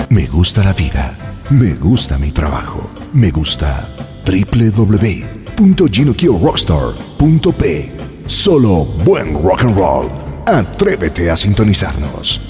Me gusta la vida. Me gusta mi trabajo. Me gusta www.GinoKioRockstar.p. Solo buen rock and roll. Atrévete a sintonizarnos.